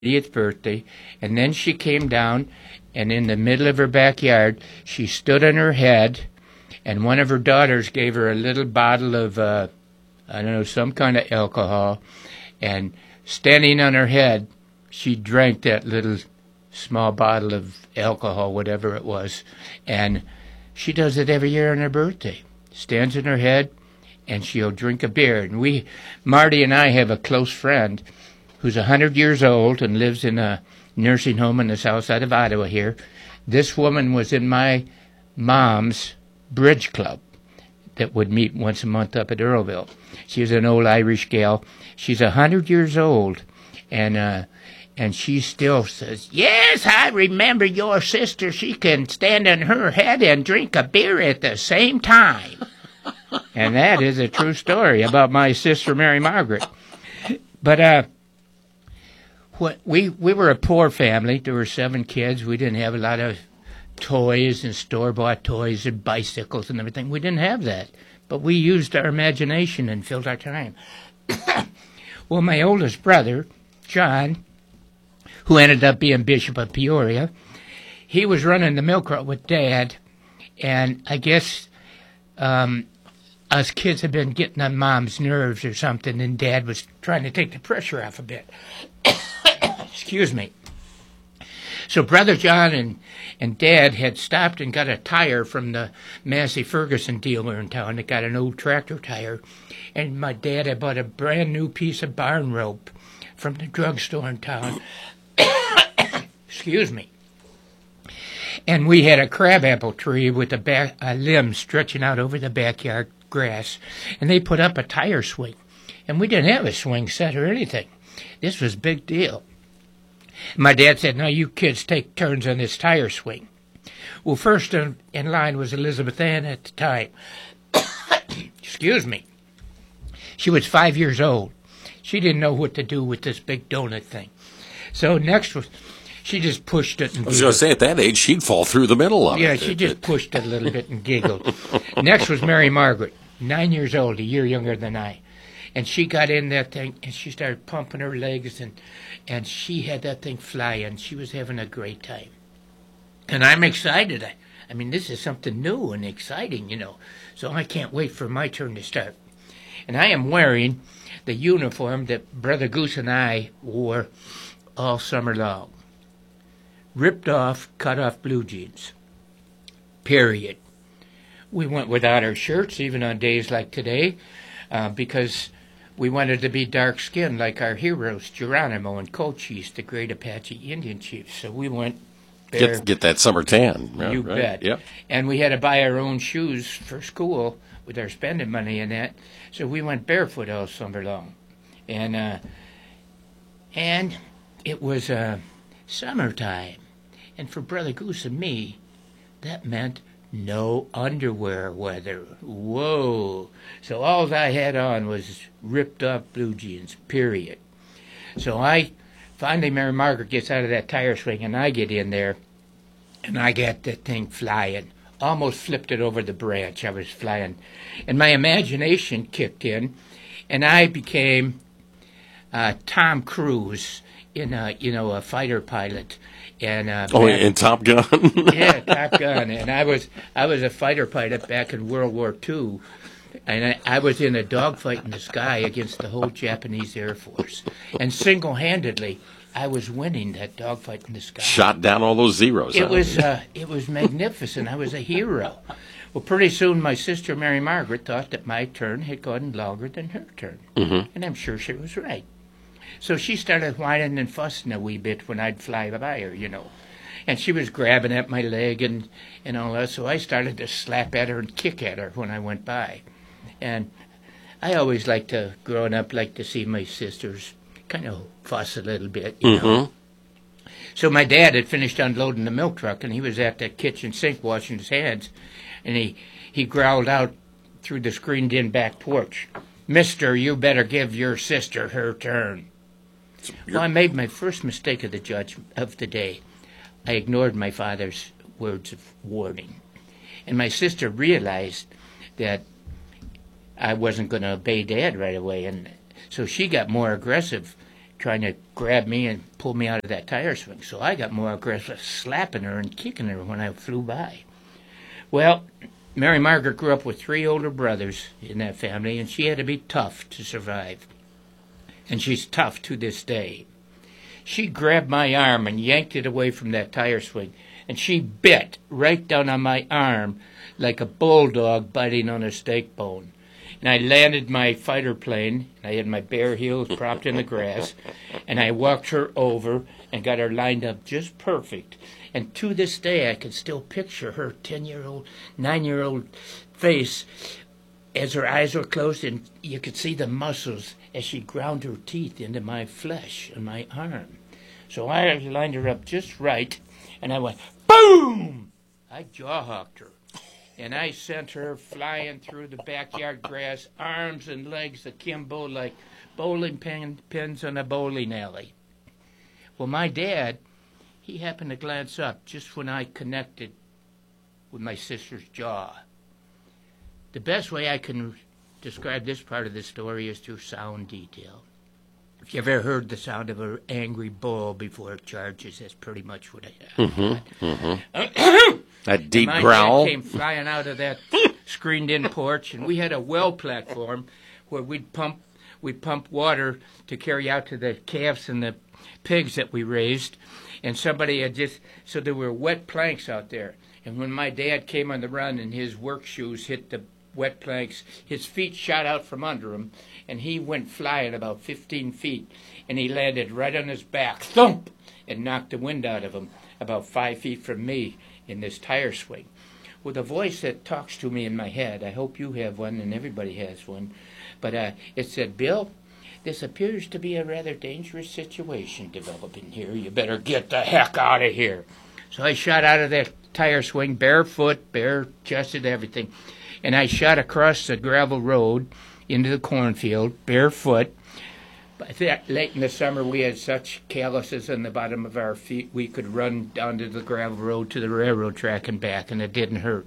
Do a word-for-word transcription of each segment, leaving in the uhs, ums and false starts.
eightieth birthday, and then she came down, and in the middle of her backyard, she stood on her head, and one of her daughters gave her a little bottle of, uh, I don't know, some kind of alcohol, and standing on her head, she drank that little small bottle of alcohol, whatever it was, and she does it every year on her birthday. Stands on her head, and she'll drink a beer. And we, Marty and I, have a close friend who's one hundred years old and lives in a nursing home on the south side of Ottawa here. This woman was in my mom's bridge club that would meet once a month up at Earlville. She was an old Irish gal. She's one hundred years old, and uh, and she still says, "Yes, I remember your sister. She can stand on her head and drink a beer at the same time." And that is a true story about my sister, Mary Margaret. But uh, what, we, we were a poor family. There were seven kids. We didn't have a lot of toys and store-bought toys and bicycles and everything. We didn't have that. But we used our imagination and filled our time. Well, my oldest brother, John, who ended up being Bishop of Peoria, he was running the milk route with Dad, and I guess um, us kids had been getting on Mom's nerves or something, and Dad was trying to take the pressure off a bit. Excuse me. So Brother John and, and Dad had stopped and got a tire from the Massey Ferguson dealer in town. They got an old tractor tire, and my dad had bought a brand new piece of barn rope from the drugstore in town. Excuse me. And we had a crabapple tree with a, back, a limb stretching out over the backyard grass, and they put up a tire swing. And we didn't have a swing set or anything. This was a big deal. My dad said, "Now you kids take turns on this tire swing." Well, first in line was Elizabeth Ann at the time. Excuse me. She was five years old. She didn't know what to do with this big donut thing. So next was, she just pushed it and I was going to say, at that age, she'd fall through the middle of yeah, it. Yeah, she just pushed it a little bit and giggled. Next was Mary Margaret, nine years old, a year younger than I. And she got in that thing, and she started pumping her legs, and, and she had that thing flying. She was having a great time. And I'm excited. I, I mean, this is something new and exciting, you know. So I can't wait for my turn to start. And I am wearing the uniform that Brother Goose and I wore all summer long. Ripped off, cut off blue jeans. Period. We went without our shirts, even on days like today, uh, because we wanted to be dark-skinned like our heroes, Geronimo and Cochise, the great Apache Indian chiefs. So we went bare. Get, get that summer tan. Yeah, you right. bet. Yep. And we had to buy our own shoes for school with our spending money and that. So we went barefoot all summer long. And, uh, and it was uh, summertime. And for Brother Goose and me, that meant no underwear weather. Whoa. So all I had on was ripped off blue jeans, period. So I, finally Mary Margaret gets out of that tire swing, and I get in there, and I got that thing flying. Almost flipped it over the branch. I was flying. And my imagination kicked in, and I became uh, Tom Cruise in a, you know, a fighter pilot. And, uh, oh, back, in Top Gun? Yeah, Top Gun. And I was I was a fighter pilot back in World War Two, and I, I was in a dogfight in the sky against the whole Japanese Air Force. And single-handedly, I was winning that dogfight in the sky. Shot down all those zeros. It huh? was uh, it was magnificent. I was a hero. Well, pretty soon my sister Mary Margaret thought that my turn had gone longer than her turn. Mm-hmm. And I'm sure she was right. So she started whining and fussing a wee bit when I'd fly by her, you know. And she was grabbing at my leg and, and all that, so I started to slap at her and kick at her when I went by. And I always liked to, growing up, like to see my sisters kind of fuss a little bit, you mm-hmm. know. So my dad had finished unloading the milk truck, and he was at the kitchen sink washing his hands, and he, he growled out through the screened-in back porch, "Mister, you better give your sister her turn." Well, I made my first mistake of the judge of the day. I ignored my father's words of warning. And my sister realized that I wasn't going to obey Dad right away. And so she got more aggressive trying to grab me and pull me out of that tire swing. So I got more aggressive, slapping her and kicking her when I flew by. Well, Mary Margaret grew up with three older brothers in that family, and she had to be tough to survive. And she's tough to this day. She grabbed my arm and yanked it away from that tire swing, and she bit right down on my arm like a bulldog biting on a steak bone. And I landed my fighter plane, and I had my bare heels propped in the grass, and I walked her over and got her lined up just perfect. And to this day, I can still picture her ten-year-old, nine-year-old face as her eyes were closed, and you could see the muscles as she ground her teeth into my flesh and my arm. So I lined her up just right, and I went, boom! I jaw-hawked her. And I sent her flying through the backyard grass, arms and legs akimbo like bowling pin, pins on a bowling alley. Well, my dad, he happened to glance up just when I connected with my sister's jaw. The best way I can describe this part of the story is through sound detail. If you've ever heard the sound of an angry bull before it charges, that's pretty much what I had. Mm-hmm, mm-hmm. That deep my growl. Dad came flying out of that screened-in porch, and we had a well platform where we'd pump we'd pump water to carry out to the calves and the pigs that we raised. And somebody had just so there were wet planks out there. And when my dad came on the run and his work shoes hit the wet planks, his feet shot out from under him, and he went flying about fifteen feet, and he landed right on his back, thump, and knocked the wind out of him about five feet from me in this tire swing. With a voice that talks to me in my head, I hope you have one and everybody has one, but uh, it said, Bill, this appears to be a rather dangerous situation developing here. You better get the heck out of here. So I shot out of that tire swing, barefoot, bare-chested, everything. And I shot across the gravel road into the cornfield, barefoot. I think late in the summer we had such calluses on the bottom of our feet we could run down to the gravel road to the railroad track and back, and it didn't hurt.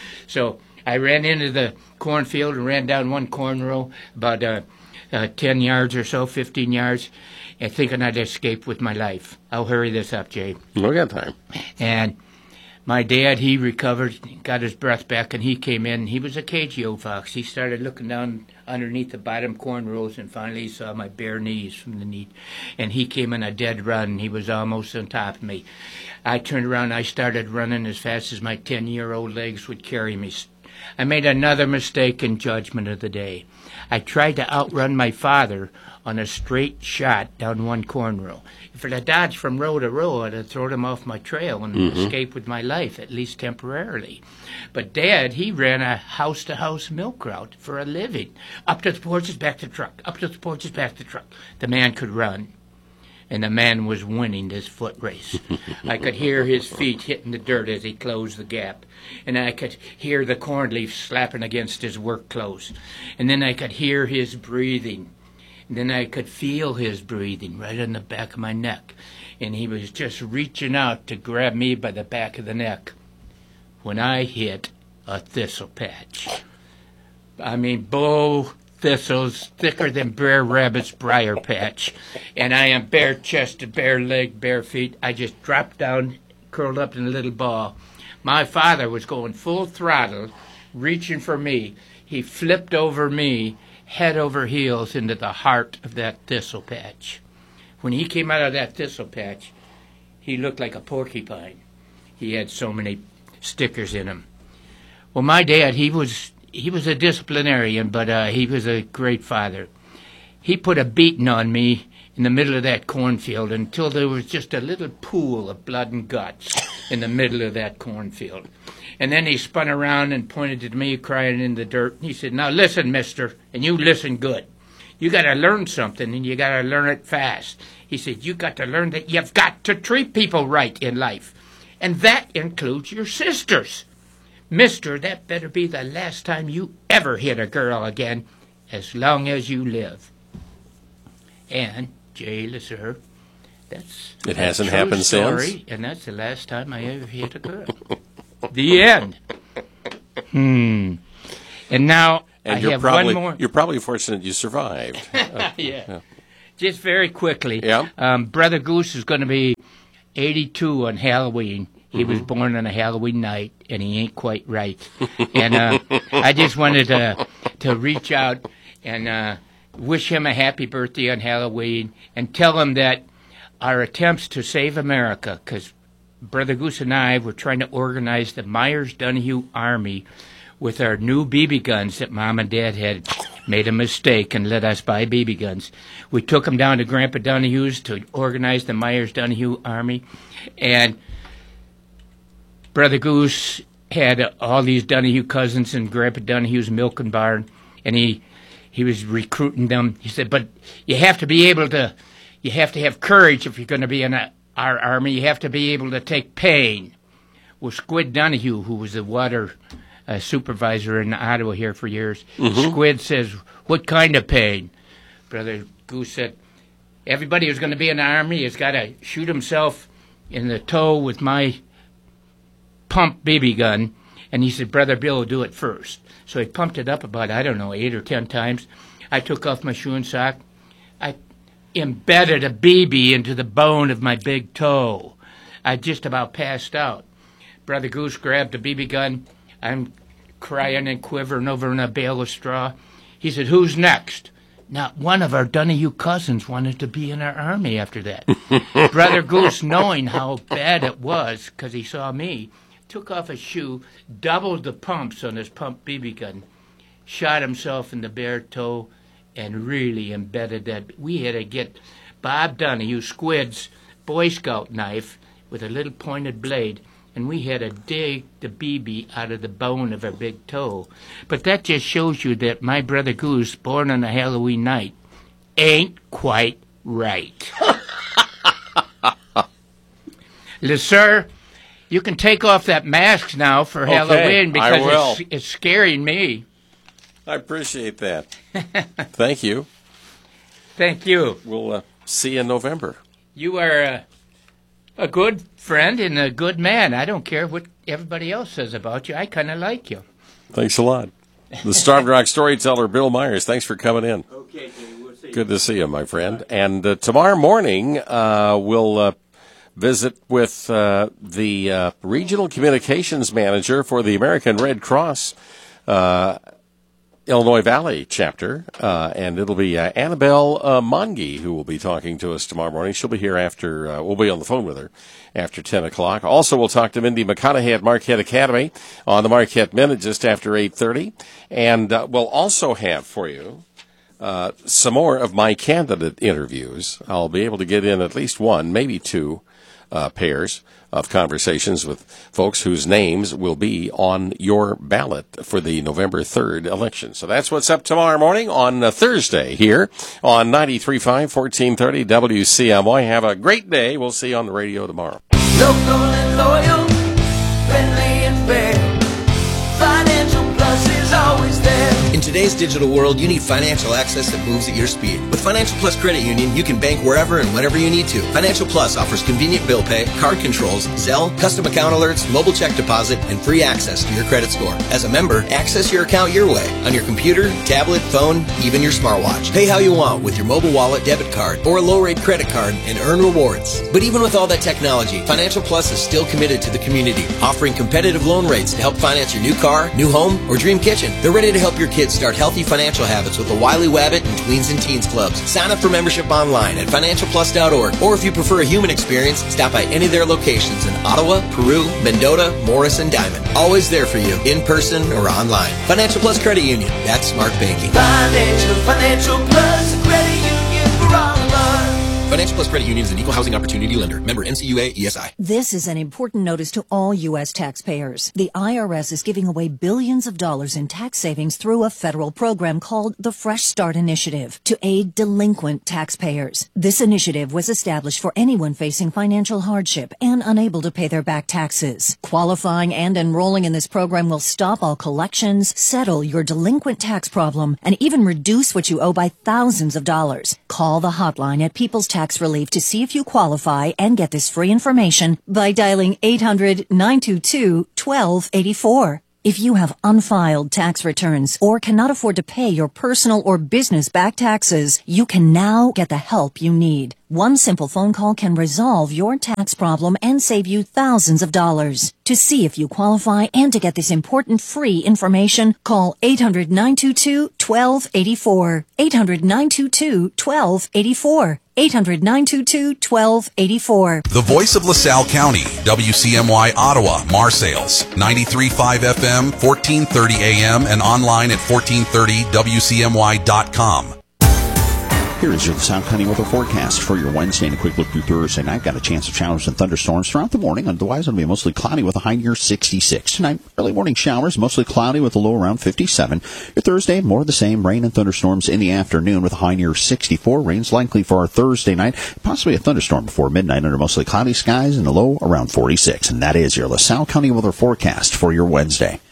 So I ran into the cornfield and ran down one corn row about uh, uh, ten yards or so, fifteen yards, and thinking I'd escape with my life. I'll hurry this up, Jay. We got time. And my dad, he recovered, got his breath back, and he came in. He was a cagey old fox. He started looking down underneath the bottom corn rows, and finally he saw my bare knees from the knee. And he came in a dead run. He was almost on top of me. I turned around. I started running as fast as my ten-year-old legs would carry me. I made another mistake in judgment of the day. I tried to outrun my father on a straight shot down one corn row. If I'd have dodged from row to row, I'd have thrown him off my trail and mm-hmm. escaped with my life, at least temporarily. But Dad, he ran a house-to-house milk route for a living. Up to the porches, back to the truck. Up to the porches, back to the truck. The man could run, and the man was winning this foot race. I could hear his feet hitting the dirt as he closed the gap, and I could hear the corn leaves slapping against his work clothes, and then I could hear his breathing. And then I could feel his breathing right on the back of my neck. And he was just reaching out to grab me by the back of the neck when I hit a thistle patch. I mean, bull thistles thicker than Brer Rabbit's briar patch. And I am bare-chested, bare-legged, bare feet. I just dropped down, curled up in a little ball. My father was going full throttle, reaching for me. He flipped over me, head over heels into the heart of that thistle patch. When he came out of that thistle patch, he looked like a porcupine. He had so many stickers in him. Well, my dad, he was he was a disciplinarian, but uh, he was a great father. He put a beating on me in the middle of that cornfield until there was just a little pool of blood and guts in the middle of that cornfield. And then he spun around and pointed at me crying in the dirt. He said, now listen, mister, and you listen good. You got to learn something, and you got to learn it fast. He said, you got to learn that you've got to treat people right in life. And that includes your sisters. Mister, that better be the last time you ever hit a girl again, as long as you live. And, Jay LeSueur, that's it hasn't a true happened story, since. And that's the last time I ever hit a girl. The end. Hmm. And now and I you're have probably, one more. You're probably fortunate you survived. Uh, yeah. yeah. just very quickly. Yeah. Um, Brother Goose is going to be eighty-two on Halloween. He Mm-hmm. was born on a Halloween night, and he ain't quite right. And uh, I just wanted to to reach out and uh, wish him a happy birthday on Halloween, and tell him that our attempts to save America, because Brother Goose and I were trying to organize the Myers-Donahue Army with our new B B guns that Mom and Dad had made a mistake and let us buy B B guns. We took them down to Grandpa Donahue's to organize the Myers-Donahue Army, and Brother Goose had uh, all these Donahue cousins in Grandpa Donahue's milking barn, and he he was recruiting them. He said, but you have to be able to, you have to have courage if you're going to be in a, our army. You have to be able to take pain. Well, Squid Donahue, who was the water uh, supervisor in Ottawa here for years, mm-hmm. Squid says, what kind of pain? Brother Goose said, everybody who's going to be in the army has got to shoot himself in the toe with my pump B B gun. And he said, Brother Bill will do it first. So he pumped it up about, I don't know, eight or ten times. I took off my shoe and sock. I embedded a B B into the bone of my big toe. I just about passed out. Brother Goose grabbed the B B gun. I'm crying and quivering over in a bale of straw. He said, who's next? Not one of our Donahue cousins wanted to be in our army after that. Brother Goose, knowing how bad it was, because he saw me, took off his shoe, doubled the pumps on his pump B B gun, shot himself in the bare toe, and really embedded that. We had to get Bob Donahue, Squid's Boy Scout knife with a little pointed blade, and we had to dig the B B out of the bone of her big toe. But that just shows you that my Brother Goose, born on a Halloween night, ain't quite right. Le Sir, you can take off that mask now for Okay, Halloween because I will. It's, it's scaring me. I appreciate that. Thank you. Thank you. We'll uh, see you in November. You are a, a good friend and a good man. I don't care what everybody else says about you. I kind of like you. Thanks a lot. The Starved Rock storyteller, Bill Myers, thanks for coming in. Okay, we'll see you. Good to see you, my friend. And uh, tomorrow morning, uh, we'll uh, visit with uh, the uh, Regional Communications Manager for the American Red Cross uh Illinois Valley chapter, uh, and it'll be uh, Annabelle uh, Monge who will be talking to us tomorrow morning. She'll be here after, uh, we'll be on the phone with her after ten o'clock. Also, we'll talk to Mindy McConaughey at Marquette Academy on the Marquette Minute just after eight thirty. And uh, we'll also have for you uh, some more of my candidate interviews. I'll be able to get in at least one, maybe two uh, pairs of conversations with folks whose names will be on your ballot for the November third election. So that's what's up tomorrow morning on uh, Thursday here on ninety-three point five, fourteen thirty W C M Y. Have a great day. We'll see you on the radio tomorrow. Local and loyal, friendly and fair. Financial Plus is always there. In today's digital world, you need financial access that moves at your speed. With Financial Plus Credit Union, you can bank wherever and whenever you need to. Financial Plus offers convenient bill pay, card controls, Zelle, custom account alerts, mobile check deposit, and free access to your credit score. As a member, access your account your way, on your computer, tablet, phone, even your smartwatch. Pay how you want with your mobile wallet, debit card, or a low-rate credit card and earn rewards. But even with all that technology, Financial Plus is still committed to the community, offering competitive loan rates to help finance your new car, new home, or dream kitchen. They're ready to help your kids start healthy financial habits with the Wiley Wabbit and Tweens and Teens Clubs. Sign up for membership online at financial plus dot org, or if you prefer a human experience, stop by any of their locations in Ottawa, Peru, Mendota, Morris, and Diamond. Always there for you, in person or online. Financial Plus Credit Union. That's smart banking. Financial, Financial Plus Credit Union for all of us. Financial Plus Credit Union is an equal housing opportunity lender. Member N C U A E S I. This is an important notice to all U S taxpayers. The I R S is giving away billions of dollars in tax savings through a federal program called the Fresh Start Initiative to aid delinquent taxpayers. This initiative was established for anyone facing financial hardship and unable to pay their back taxes. Qualifying and enrolling in this program will stop all collections, settle your delinquent tax problem, and even reduce what you owe by thousands of dollars. Call the hotline at People's Tax Relief to see if you qualify and get this free information by dialing eight hundred, nine two two, one two eight four. If you have unfiled tax returns or cannot afford to pay your personal or business back taxes, you can now get the help you need. One simple phone call can resolve your tax problem and save you thousands of dollars. To see if you qualify and to get this important free information, call eight hundred, nine two two, one two eight four. eight hundred, nine two two, one two eight four. eight hundred, nine two two, one two eight four. The voice of LaSalle County, W C M Y Ottawa, Marseilles, ninety-three point five F M, fourteen thirty A M, and online at fourteen thirty W C M Y dot com. Here is your LaSalle County weather forecast for your Wednesday and a quick look through Thursday night. Got a chance of showers and thunderstorms throughout the morning. Otherwise, it'll be mostly cloudy with a high near sixty-six. Tonight, early morning showers, mostly cloudy with a low around fifty-seven. Your Thursday, more of the same, rain and thunderstorms in the afternoon with a high near sixty-four. Rain's likely for our Thursday night, possibly a thunderstorm before midnight under mostly cloudy skies and a low around forty-six. And that is your LaSalle County weather forecast for your Wednesday.